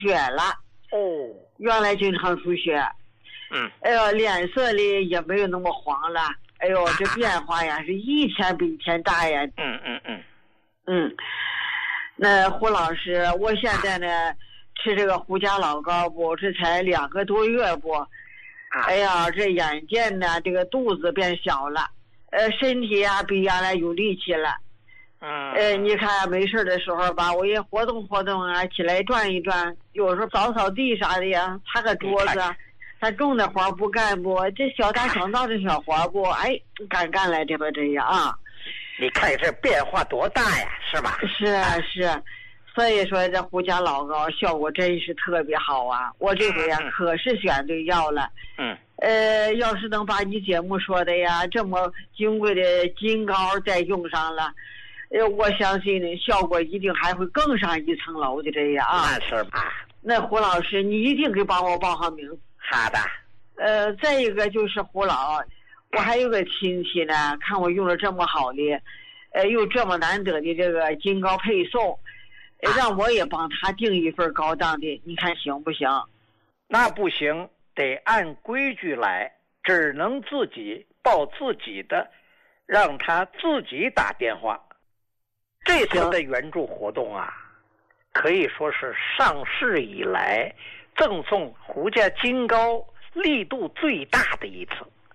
血了。 哦， 原来经常出血。哎呦，脸色里也没有那么黄了。哎呦，这变化呀是一天比一天大呀。那胡老师，我现在呢吃这个胡家老膏不，这才2个多月不。哎呀，这眼见呢这个肚子变小了，身体啊比原来有力气了。你看没事的时候吧，我也活动活动啊，起来转一转，有时候扫扫地啥的呀，擦个桌子。他重的活不干不，这小打小闹的小活不，哎，干来这个这样啊。 你看这变化多大呀，是吧？ 是，所以说这胡家老膏效果真是特别好啊！我这回呀可是选对药了。要是能把你节目说的呀这么金贵的金膏再用上了，我相信呢效果一定还会更上一层楼的这样啊。 那是吧？ 那胡老师，你一定给帮我报上名。 好的。 再一个就是胡老，我还有个亲戚呢，看我用了这么好的，又这么难得的这个金膏配送，让我也帮他订一份高档的，你看行不行？ 那不行，得按规矩来，只能自己报自己的，让他自己打电话。这次的援助活动啊，可以说是上市以来赠送胡家金膏力度最大的一次。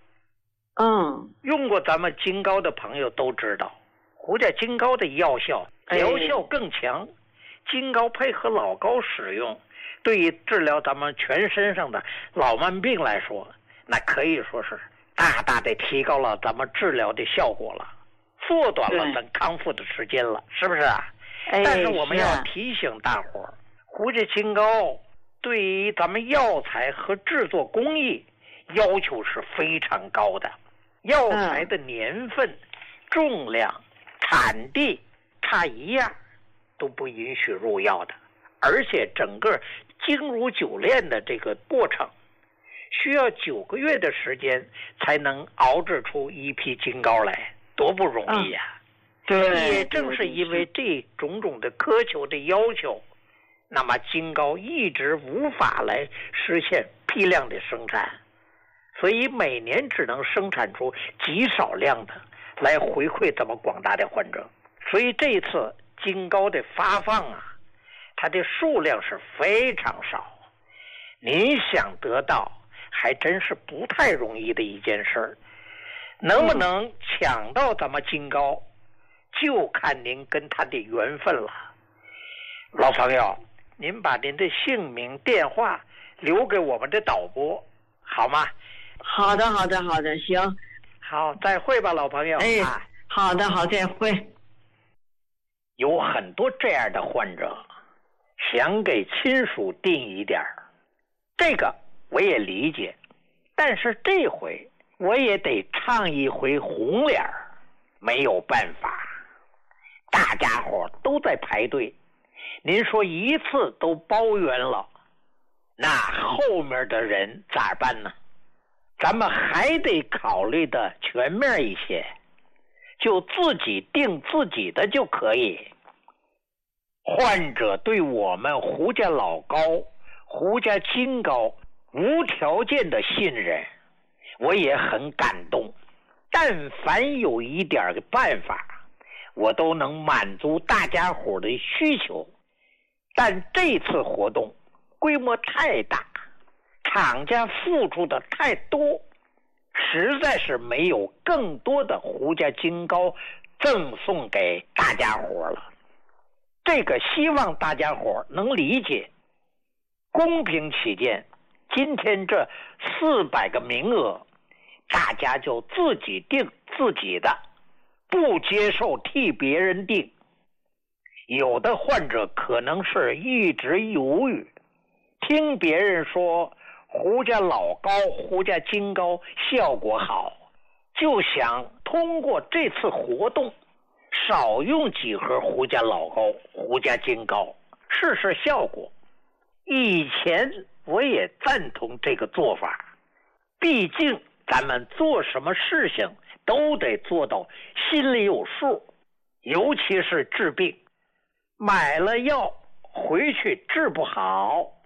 用过咱们金膏的朋友都知道，胡家金膏的药效疗效更强，金膏配合老膏使用，对于治疗咱们全身上的老慢病来说，那可以说是大大的提高了咱们治疗的效果了，缩短了咱康复的时间了，是不是啊？但是我们要提醒大伙儿，胡家金膏对于咱们药材和制作工艺要求是非常高的，药材的年份、重量、产地差一样都不允许入药的，而且整个精如酒炼的这个过程需要9个月的时间才能熬制出一批金膏来，多不容易呀。 对， 也正是因为这种种的苛求的要求，那么金膏一直无法来实现批量的生产，所以每年只能生产出极少量的来回馈咱们广大的患者。所以这次金膏的发放啊，它的数量是非常少，您想得到还真是不太容易的一件事儿。能不能抢到咱们金膏，就看您跟他的缘分了。老朋友，您把您的姓名电话留给我们的导播好吗？ 好的，行。 好，再会吧，老朋友。 好的，再会。 有很多这样的患者想给亲属订一点，这个我也理解，但是这回我也得唱一回红脸，没有办法，大家伙都在排队，您说一次都包圆了，那后面的人咋办呢？咱们还得考虑的全面一些，就自己定自己的就可以。患者对我们胡家老膏、胡家金膏无条件的信任，我也很感动。但凡有一点办法，我都能满足大家伙的需求。但这次活动规模太大，厂家付出的太多，实在是没有更多的胡家金膏赠送给大家伙了。这个希望大家伙能理解。公平起见，今天这400个名额，大家就自己定自己的，不接受替别人定。有的患者可能是一直犹豫，听别人说胡家老膏、胡家金膏效果好，就想通过这次活动少用几盒胡家老膏、胡家金膏，试试效果。以前我也赞同这个做法，毕竟咱们做什么事情都得做到心里有数，尤其是治病，买了药回去治不好。